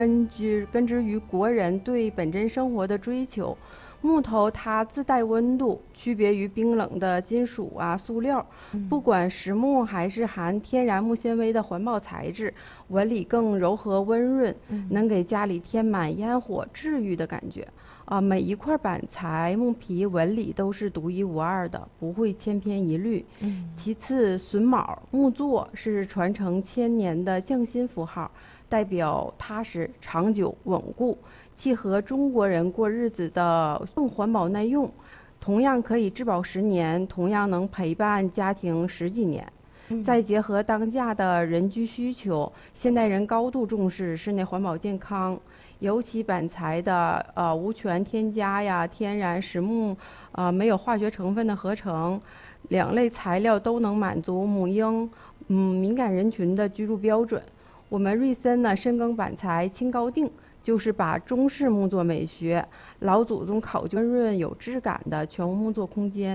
根植于国人对本真生活的追求。木头它自带温度，区别于冰冷的金属啊、塑料。不管实木还是含天然木纤维的环保材质，纹理更柔和温润，能给家里添满烟火治愈的感觉。每一块板材、木皮纹理都是独一无二的，不会千篇一律。其次，榫卯木作是传承千年的匠心符号，代表踏实、长久、稳固，契合中国人过日子的更环保耐用。同样可以质保10年，同样能陪伴家庭10几年。再结合当下的人居需求，现代人高度重视室内环保健康，尤其板材的无醛添加呀、天然实木没有化学成分的合成，两类材料都能满足母婴敏感人群的居住标准。我们瑞森呢深耕板材轻高定，就是把中式木作美学、老祖宗考究温润有质感的全屋木作空间。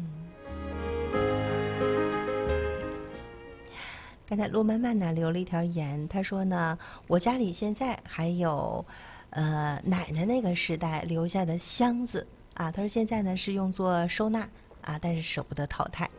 刚才陆曼曼呢留了一条言，他说呢，我家里现在还有奶奶那个时代留下的箱子啊，他说现在呢是用作收纳啊，但是舍不得淘汰。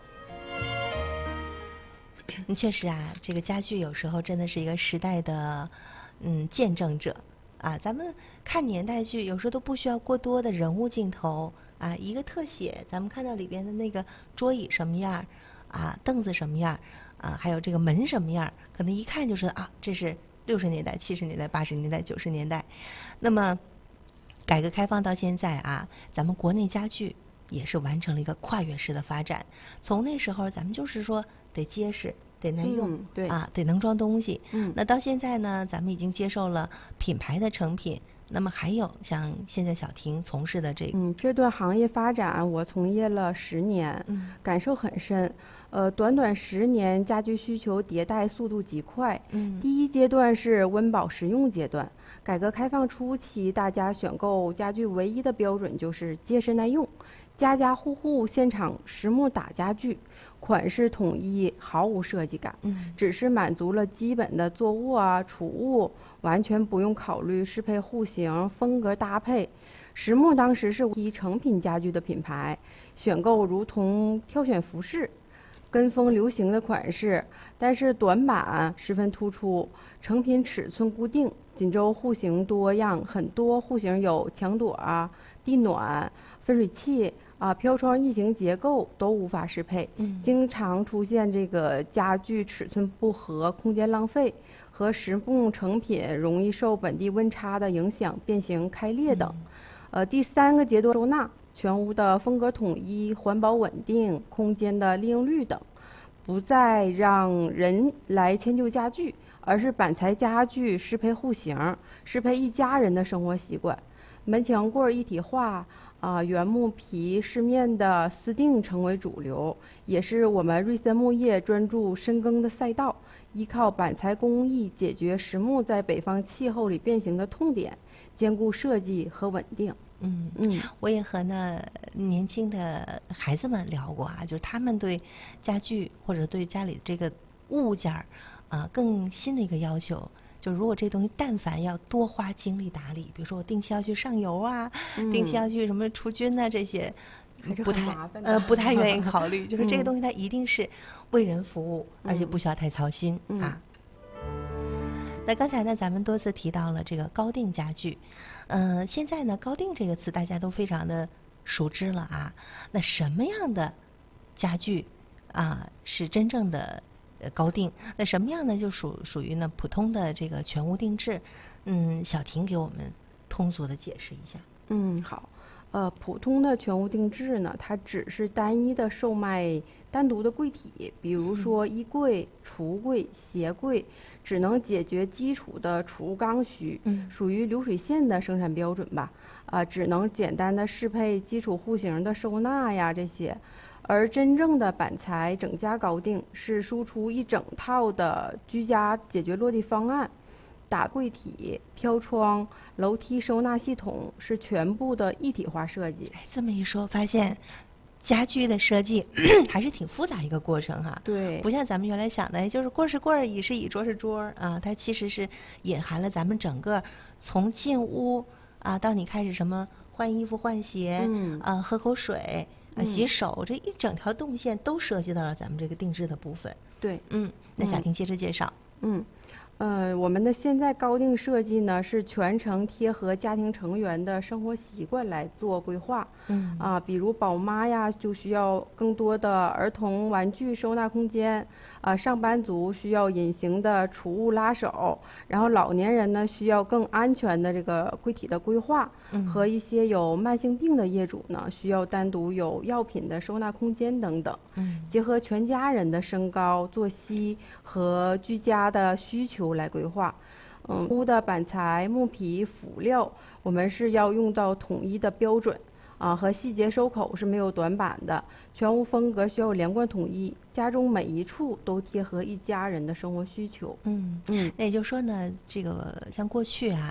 确实啊，这个家具有时候真的是一个时代的见证者啊。咱们看年代剧，有时候都不需要过多的人物镜头啊，一个特写，咱们看到里边的那个桌椅什么样啊，凳子什么样啊，还有这个门什么样，可能一看就知道啊，这是60年代、70年代、80年代、90年代。那么，改革开放到现在啊，咱们国内家具也是完成了一个跨越式的发展。从那时候，咱们就是说得结实。得耐用， 对啊，得能装东西。那到现在呢，咱们已经接受了品牌的成品。那么还有像现在小婷从事的这个， 这段行业发展我从业了10年，感受很深。短短10年，家居需求迭代速度极快。第一阶段是温饱实用阶段。改革开放初期，大家选购家具唯一的标准就是结实耐用，家家户户现场实木打家具，款式统一，毫无设计感，只是满足了基本的坐卧啊、储物，完全不用考虑适配户型、风格搭配。实木当时是一成品家具的品牌，选购如同挑选服饰，跟风流行的款式，但是短板十分突出，成品尺寸固定，锦州户型多样，很多户型有墙垛啊、地暖、分水器啊、飘窗异形结构都无法适配，经常出现这个家具尺寸不合、空间浪费和实木成品容易受本地温差的影响变形开裂等。第3个阶段收纳，全屋的风格统一、环保稳定、空间的利用率等，不再让人来迁就家具，而是板材家具适配户型，适配一家人的生活习惯。门墙柜一体化原木皮饰面的私定成为主流，也是我们瑞森木业专注深耕的赛道。依靠板材工艺解决实木在北方气候里变形的痛点，兼顾设计和稳定。 我也和年轻的孩子们聊过啊，就是他们对家具或者对家里这个物件更新的一个要求，就如果这东西但凡要多花精力打理，比如说我定期要去上油啊，定期要去什么除菌啊这些，不太愿意考虑。就是这个东西它一定是为人服务，而且不需要太操心啊。那刚才呢，咱们多次提到了这个高定家具，现在呢，高定这个词大家都非常的熟知了啊。那什么样的家具是真正的高定？那什么样呢就属于呢普通的这个全屋定制？小婷给我们通俗的解释一下。 好。普通的全屋定制呢，它只是单一的售卖单独的柜体，比如说衣柜、橱柜、鞋柜，只能解决基础的储物刚需，属于流水线的生产标准吧。只能简单的适配基础户型的收纳呀这些。而真正的板材整家高定是输出一整套的居家解决落地方案。打柜体、飘窗、楼梯收纳系统是全部的一体化设计。 这么一说，发现家居的设计还是挺复杂一个过程哈。 对， 不像咱们原来想的，就是柜是柜，椅是椅，桌是桌啊，它其实是隐含了咱们整个从进屋啊到你开始什么换衣服、换鞋，喝口水。洗手这一整条动线都涉及到了咱们这个定制的部分。 对， 那小婷接着介绍。 我们的现在高定设计呢，是全程贴合家庭成员的生活习惯来做规划。比如宝妈呀，就需要更多的儿童玩具收纳空间；上班族需要隐形的储物拉手，然后老年人呢需要更安全的这个柜体的规划，和一些有慢性病的业主呢，需要单独有药品的收纳空间等等。结合全家人的身高、作息和居家的需求来规划。屋的板材、木皮、辅料，我们是要用到统一的标准。和细节收口是没有短板的，全屋风格需要连贯统一，家中每一处都贴合一家人的生活需求。 那也就是说呢，这个像过去啊，